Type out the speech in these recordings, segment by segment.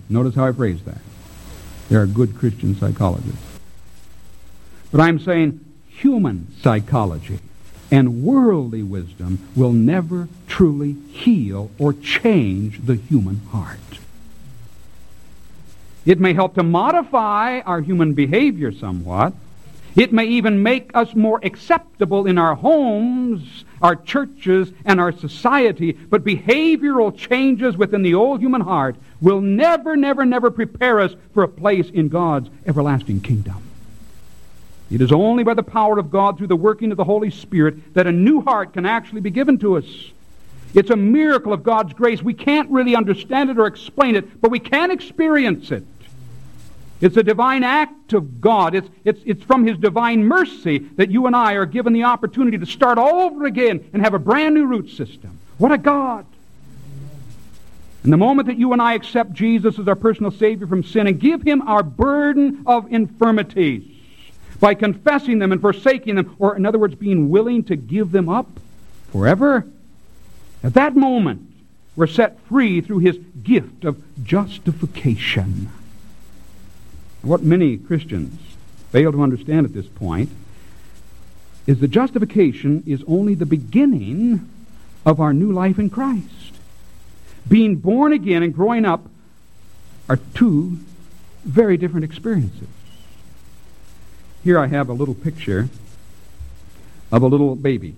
Notice how I phrased that. There are good Christian psychologists. But I'm saying human psychology and worldly wisdom will never truly heal or change the human heart. It may help to modify our human behavior somewhat. It may even make us more acceptable in our homes, our churches, and our society. But behavioral changes within the old human heart will never, never, never prepare us for a place in God's everlasting kingdom. It is only by the power of God through the working of the Holy Spirit that a new heart can actually be given to us. It's a miracle of God's grace. We can't really understand it or explain it, but we can experience it. It's a divine act of God. It's from His divine mercy that you and I are given the opportunity to start all over again and have a brand new root system. What a God! And the moment that you and I accept Jesus as our personal Savior from sin and give Him our burden of infirmities by confessing them and forsaking them, or in other words, being willing to give them up forever, at that moment we're set free through His gift of justification. What many Christians fail to understand at this point is that justification is only the beginning of our new life in Christ. Being born again and growing up are two very different experiences. Here I have a little picture of a little baby.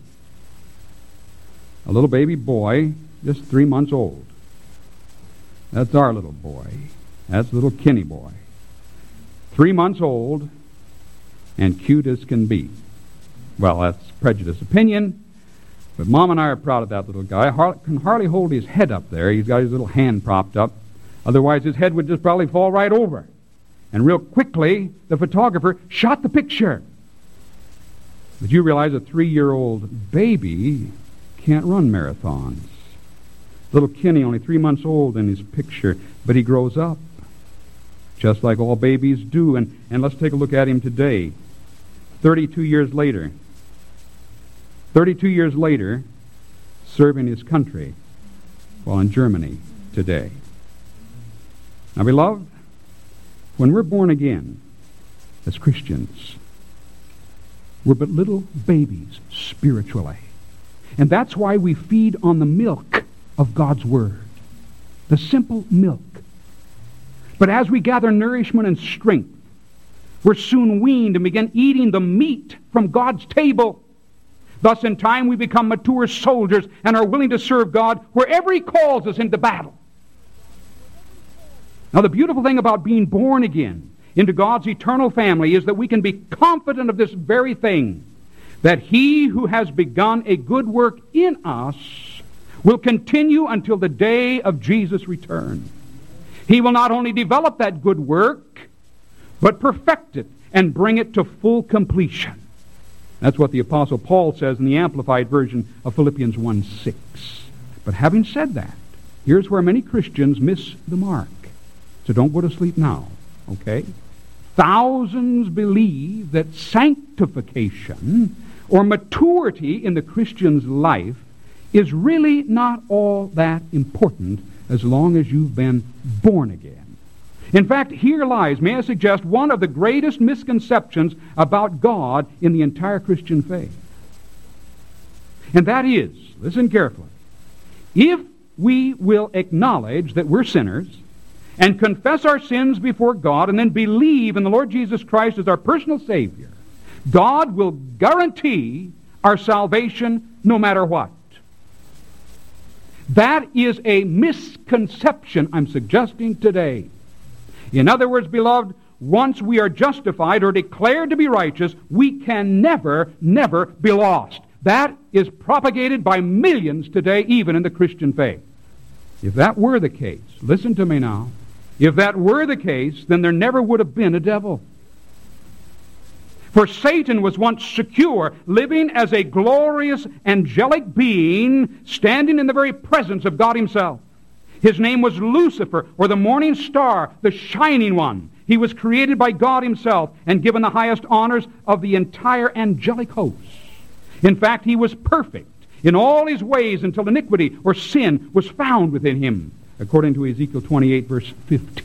A little baby boy, just 3 months old. That's our little boy. That's little Kenny boy. 3 months old and cute as can be. Well, that's prejudiced opinion, but Mom and I are proud of that little guy. Can hardly hold his head up there. He's got his little hand propped up. Otherwise, his head would just probably fall right over. And real quickly, the photographer shot the picture. But you realize a 3-year-old baby can't run marathons. Little Kenny, only 3 months old in his picture, but he grows up, just like all babies do. And let's take a look at him today. 32 years later, serving his country while in Germany today. Now, beloved, when we're born again as Christians, we're but little babies spiritually. And that's why we feed on the milk of God's Word, the simple milk. But as we gather nourishment and strength, we're soon weaned and begin eating the meat from God's table. Thus, in time, we become mature soldiers and are willing to serve God wherever He calls us into battle. Now, the beautiful thing about being born again into God's eternal family is that we can be confident of this very thing, that He who has begun a good work in us will continue until the day of Jesus' return. He will not only develop that good work, but perfect it and bring it to full completion. That's what the Apostle Paul says in the Amplified Version of Philippians 1:6. But having said that, here's where many Christians miss the mark. So don't go to sleep now, okay? Thousands believe that sanctification or maturity in the Christian's life is really not all that important as long as you've been born again. In fact, here lies, may I suggest, one of the greatest misconceptions about God in the entire Christian faith. And that is, listen carefully, if we will acknowledge that we're sinners and confess our sins before God and then believe in the Lord Jesus Christ as our personal Savior, God will guarantee our salvation no matter what. That is a misconception I'm suggesting today. In other words, beloved, once we are justified or declared to be righteous, we can never, never be lost. That is propagated by millions today, even in the Christian faith. If that were the case, listen to me now, if that were the case, then there never would have been a devil. For Satan was once secure, living as a glorious angelic being, standing in the very presence of God Himself. His name was Lucifer, or the morning star, the shining one. He was created by God Himself and given the highest honors of the entire angelic host. In fact, he was perfect in all his ways until iniquity or sin was found within him, according to Ezekiel 28, verse 15.